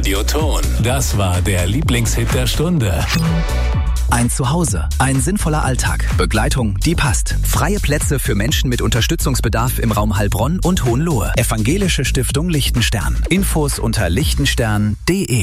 Radioton. Das war der Lieblingshit der Stunde. Ein Zuhause, ein sinnvoller Alltag, Begleitung, die passt. Freie Plätze für Menschen mit Unterstützungsbedarf im Raum Heilbronn und Hohenlohe. Evangelische Stiftung Lichtenstern. Infos unter lichtenstern.de.